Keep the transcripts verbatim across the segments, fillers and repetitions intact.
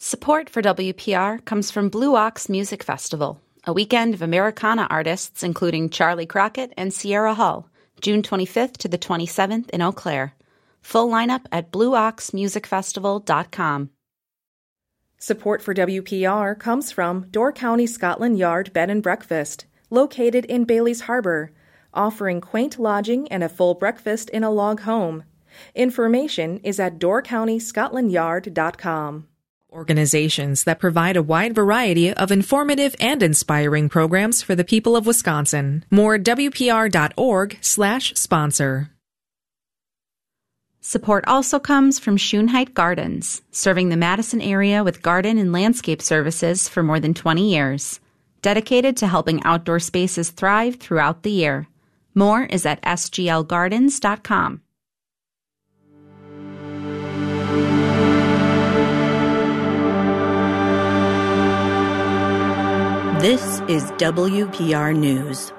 Support for W P R comes from Blue Ox Music Festival, a weekend of Americana artists including Charlie Crockett and Sierra Hull, June twenty-fifth to the twenty-seventh in Eau Claire. Full lineup at blue ox music festival dot com. Support for W P R comes from Door County Scotland Yard Bed and Breakfast, located in Bailey's Harbor, offering quaint lodging and a full breakfast in a log home. Information is at door county scotland yard dot com. Organizations that provide a wide variety of informative and inspiring programs for the people of Wisconsin. More W P R dot org slash sponsor. Support also comes from Schoenheit Gardens, serving the Madison area with garden and landscape services for more than twenty years. Dedicated to helping outdoor spaces thrive throughout the year. More is at s g l gardens dot com. This is W P R News.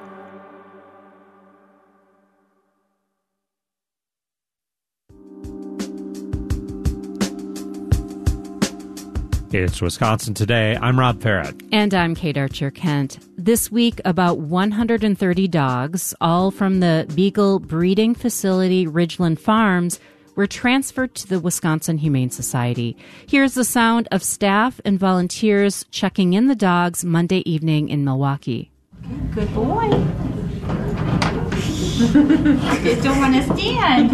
It's Wisconsin Today. I'm Rob Parrott. And I'm Kate Archer-Kent. This week, about one hundred thirty dogs, all from the Beagle breeding facility Ridgeland Farms, were transferred to the Wisconsin Humane Society. Here's the sound of staff and volunteers checking in the dogs Monday evening in Milwaukee. Good boy. Just don't want to stand.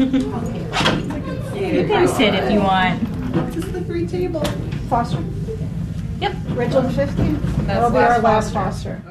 You can sit if you want. This is the free table. Foster? Yep. Ridgeland fifty. That'll be our last foster.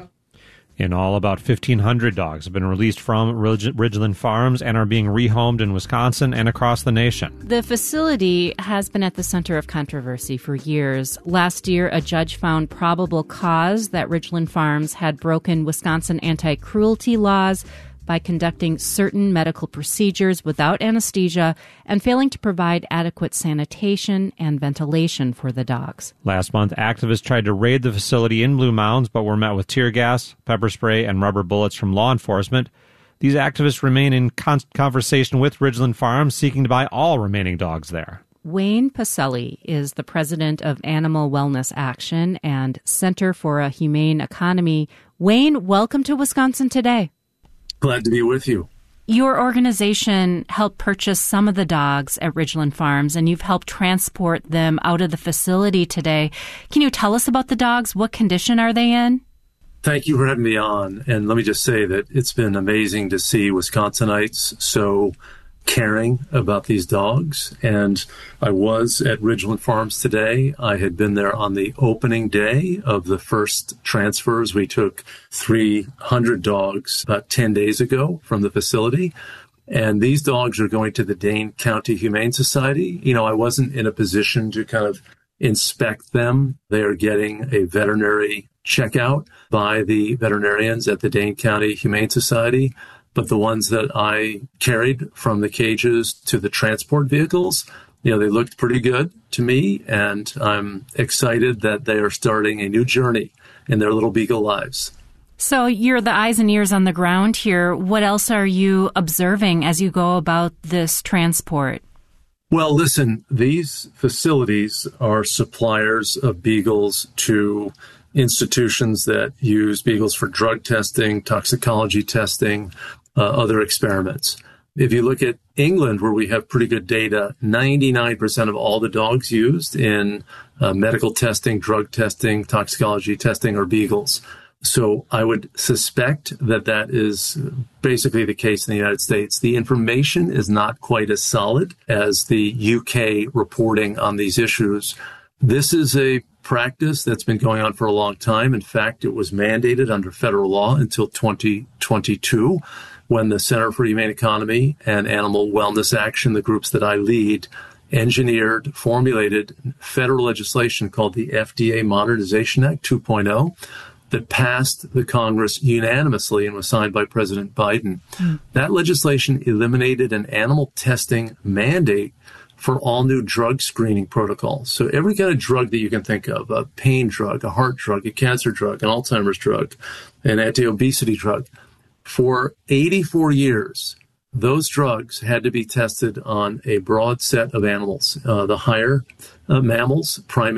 In all, about fifteen hundred dogs have been released from Ridge- Ridgeland Farms and are being rehomed in Wisconsin and across the nation. The facility has been at the center of controversy for years. Last year, a judge found probable cause that Ridgeland Farms had broken Wisconsin anti-cruelty laws by conducting certain medical procedures without anesthesia and failing to provide adequate sanitation and ventilation for the dogs. Last month, activists tried to raid the facility in Blue Mounds, but were met with tear gas, pepper spray, and rubber bullets from law enforcement. These activists remain in con- conversation with Ridgeland Farms, seeking to buy all remaining dogs there. Wayne Pacelli is the president of Animal Wellness Action and Center for a Humane Economy. Wayne, welcome to Wisconsin Today. Glad to be with you. Your organization helped purchase some of the dogs at Ridgeland Farms, and you've helped transport them out of the facility today. Can you tell us about the dogs? What condition are they in? Thank you for having me on. And let me just say that it's been amazing to see Wisconsinites so caring about these dogs. And I was at Ridgeland Farms today. I had been there on the opening day of the first transfers. We took three hundred dogs about ten days ago from the facility. And these dogs are going to the Dane County Humane Society. You know, I wasn't in a position to kind of inspect them. They are getting a veterinary checkout by the veterinarians at the Dane County Humane Society. But the ones that I carried from the cages to the transport vehicles, you know, they looked pretty good to me, and I'm excited that they are starting a new journey in their little beagle lives. So you're the eyes and ears on the ground here. What else are you observing as you go about this transport? Well, listen, these facilities are suppliers of beagles to institutions that use beagles for drug testing, toxicology testing, uh, other experiments. If you look at England, where we have pretty good data, ninety-nine percent of all the dogs used in uh, medical testing, drug testing, toxicology testing are beagles. So I would suspect that that is basically the case in the United States. The information is not quite as solid as the U K reporting on these issues. This is a practice that's been going on for a long time. In fact, it was mandated under federal law until twenty twenty-two, when the Center for Humane Economy and Animal Wellness Action, the groups that I lead, engineered, formulated federal legislation called the F D A Modernization Act two point oh that passed the Congress unanimously and was signed by President Biden. Mm. That legislation eliminated an animal testing mandate for all new drug screening protocols. So every kind of drug that you can think of, a pain drug, a heart drug, a cancer drug, an Alzheimer's drug, an anti-obesity drug, for eighty-four years, those drugs had to be tested on a broad set of animals, uh, the higher uh, mammals, primates,